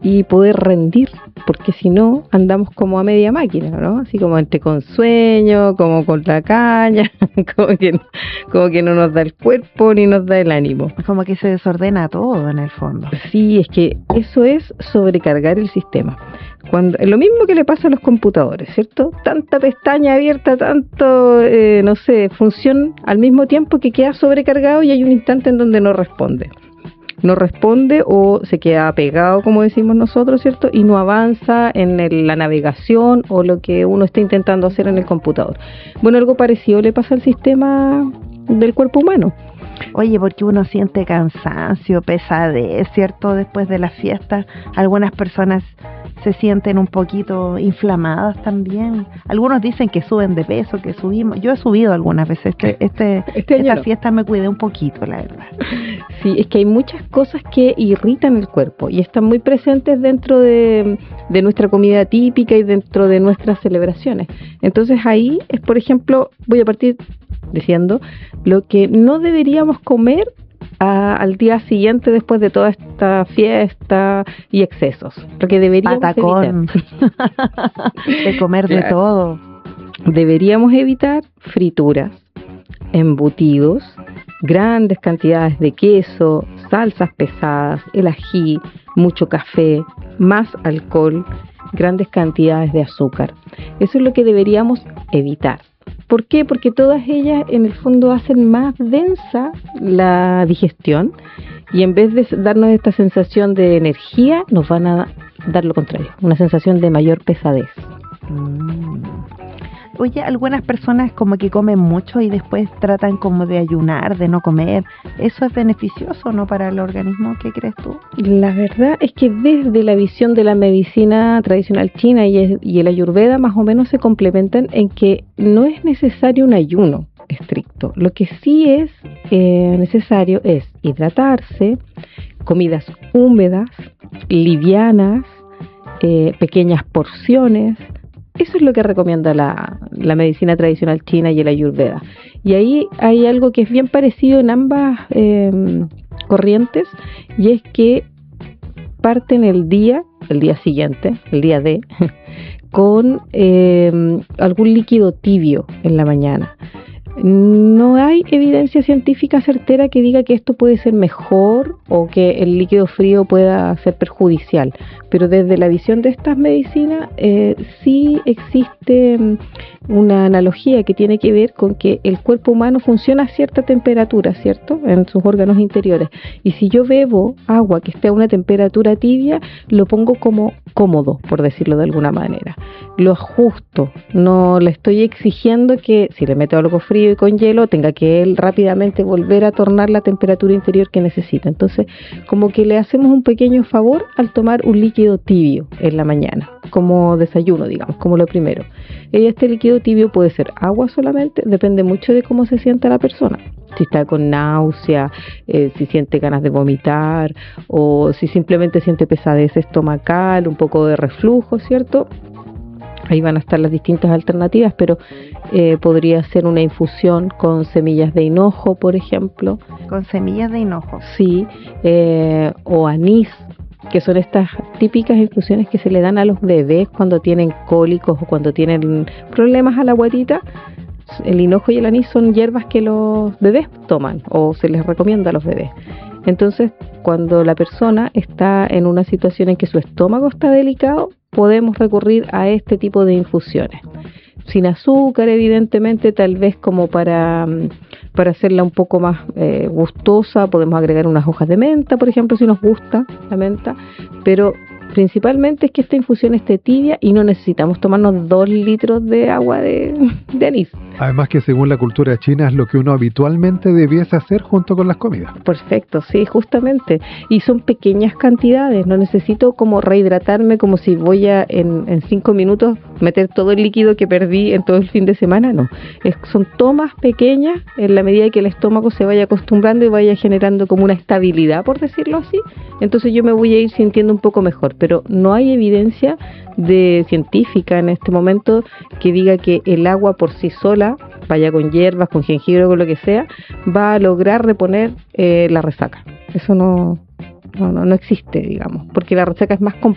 y poder rendir, porque si no andamos como a media máquina, ¿no? Así como entre con sueño, como con la caña, como que no nos da el cuerpo ni nos da el ánimo. Como que se desordena todo en el fondo. Sí, es que eso es sobrecargar el sistema. Es lo mismo que le pasa a los computadores, ¿cierto? Tanta pestaña abierta, tanto, no sé, función al mismo tiempo que queda sobrecargado y hay un instante en donde no responde o se queda pegado, como decimos nosotros, ¿cierto? Y no avanza en la navegación o lo que uno está intentando hacer en el computador. Bueno, algo parecido le pasa al sistema del cuerpo humano. Oye, porque uno siente cansancio, pesadez, ¿cierto? Después de las fiestas, algunas personas se sienten un poquito inflamadas también. Algunos dicen que suben de peso, que subimos. Yo he subido algunas veces. Esta fiesta me cuidé un poquito, la verdad. Sí, es que hay muchas cosas que irritan el cuerpo y están muy presentes dentro de nuestra comida típica y dentro de nuestras celebraciones. Entonces ahí es, por ejemplo, voy a partir diciendo lo que no deberíamos comer al día siguiente después de toda esta fiesta y excesos, porque deberíamos patacón de comer de todo. Deberíamos evitar frituras, embutidos, grandes cantidades de queso, salsas pesadas, el ají, mucho café, más alcohol, grandes cantidades de azúcar. Eso es lo que deberíamos evitar. ¿Por qué? Porque todas ellas en el fondo hacen más densa la digestión y en vez de darnos esta sensación de energía, nos van a dar lo contrario, una sensación de mayor pesadez. Oye, algunas personas como que comen mucho y después tratan como de ayunar, de no comer. ¿Eso es beneficioso, no, para el organismo? ¿Qué crees tú? La verdad es que desde la visión de la medicina tradicional china y el ayurveda más o menos se complementan en que no es necesario un ayuno estricto. Lo que sí es necesario es hidratarse, comidas húmedas, livianas, pequeñas porciones. Eso es lo que recomienda la medicina tradicional china y el ayurveda. Y ahí hay algo que es bien parecido en ambas corrientes, y es que parten el día siguiente, el día D, con algún líquido tibio en la mañana. No hay evidencia científica certera que diga que esto puede ser mejor o que el líquido frío pueda ser perjudicial, pero desde la visión de estas medicinas sí existe una analogía que tiene que ver con que el cuerpo humano funciona a cierta temperatura, ¿cierto?, en sus órganos interiores, y si yo bebo agua que esté a una temperatura tibia, lo pongo como cómodo, por decirlo de alguna manera, lo ajusto, no le estoy exigiendo que si le meto algo frío y con hielo tenga que él rápidamente volver a tornar la temperatura interior que necesita. Entonces como que le hacemos un pequeño favor al tomar un líquido tibio en la mañana como desayuno, digamos, como lo primero. Y este líquido tibio puede ser agua solamente, depende mucho de cómo se sienta la persona, si está con náusea, si siente ganas de vomitar o si simplemente siente pesadez estomacal, un poco de reflujo, ¿cierto? Ahí van a estar las distintas alternativas, pero podría ser una infusión con semillas de hinojo, por ejemplo. ¿Con semillas de hinojo? Sí, o anís, que son estas típicas infusiones que se le dan a los bebés cuando tienen cólicos o cuando tienen problemas a la guatita. El hinojo y el anís son hierbas que los bebés toman o se les recomienda a los bebés. Entonces, cuando la persona está en una situación en que su estómago está delicado, podemos recurrir a este tipo de infusiones. Sin azúcar, evidentemente, tal vez como para hacerla un poco más gustosa, podemos agregar unas hojas de menta, por ejemplo, si nos gusta la menta, pero principalmente es que esta infusión esté tibia y no necesitamos tomarnos 2 litros de agua de anís. Además que según la cultura china es lo que uno habitualmente debiese hacer junto con las comidas. Perfecto, sí, justamente. Y son pequeñas cantidades, no necesito como rehidratarme como si voy a en 5 minutos meter todo el líquido que perdí en todo el fin de semana, no. Son tomas pequeñas en la medida que el estómago se vaya acostumbrando y vaya generando como una estabilidad, por decirlo así. Entonces yo me voy a ir sintiendo un poco mejor, pero no hay evidencia científica en este momento que diga que el agua por sí sola, vaya con hierbas, con jengibre o con lo que sea, va a lograr reponer la resaca. Eso no existe, digamos, porque la resaca es más compleja.